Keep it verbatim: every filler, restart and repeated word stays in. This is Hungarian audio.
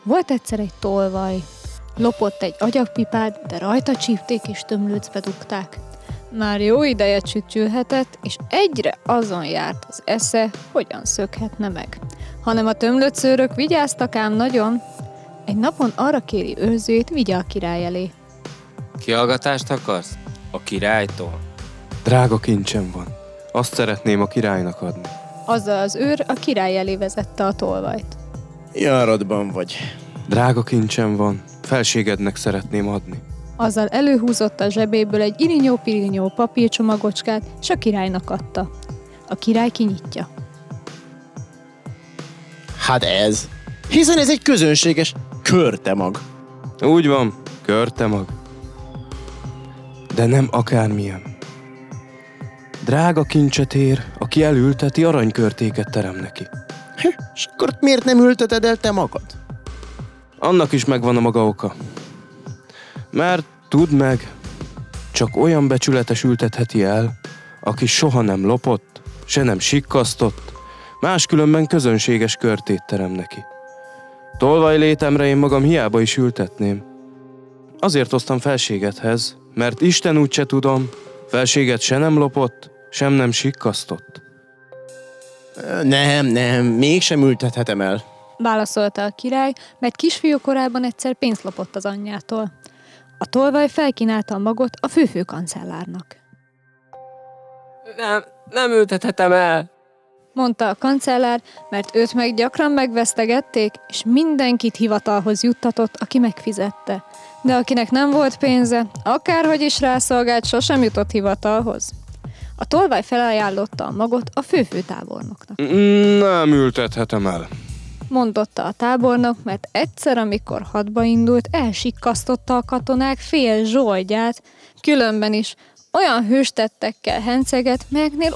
Volt egyszer egy tolvaj. Lopott egy agyagpipát, de rajta csípték és tömlőcbe dugták. Már jó ideje csücsülhetett, és egyre azon járt az esze, hogyan szökhetne meg. Hanem a tömlőcőrök vigyáztak ám nagyon. Egy napon arra kéri őrzőjét, vigye a király elé. Kihallgatást akarsz? A királytól? Drága kincsem van. Azt szeretném a királynak adni. Azzal az őr a király elé vezette a tolvajt. Járatban vagy. Drága kincsem van. Felségednek szeretném adni. Azzal előhúzott a zsebéből egy irinyó-pirinyó papírcsomagocskát, és a királynak adta. A király kinyitja. Hát ez. Hiszen ez egy közönséges körtemag. Úgy van, körtemag. De nem akármilyen. Drága kincset ér, aki elülteti, aranykörtéket terem neki. És akkor miért nem ülteted el te magad? Annak is megvan a maga oka. Mert tudd meg, csak olyan becsületes ültetheti el, aki soha nem lopott, se nem sikkasztott, máskülönben közönséges körtét terem neki. Tolvaj létemre én magam hiába is ültetném. Azért hoztam felségedhez, mert Isten úgyse tudom, felséget se nem lopott, sem nem sikkasztott. Nem, nem, mégsem ültethetem el. Válaszolta a király, mert kisfiú korában egyszer pénzt lopott az anyjától. A tolvaj felkínálta a magot a főfőkancellárnak. Nem, nem ültethetem el. Mondta a kancellár, mert őt meg gyakran megvesztegették, és mindenkit hivatalhoz juttatott, aki megfizette. De akinek nem volt pénze, akárhogy is rászolgált, sosem jutott hivatalhoz. A tolvaj felajánlotta a magot a főfőtábornoknak. Nem ültethetem el. Mondotta a tábornok, mert egyszer, amikor hadba indult, elsikkasztotta a katonák fél zsoldját, különben is olyan hőstettekkel henceget, melyeknél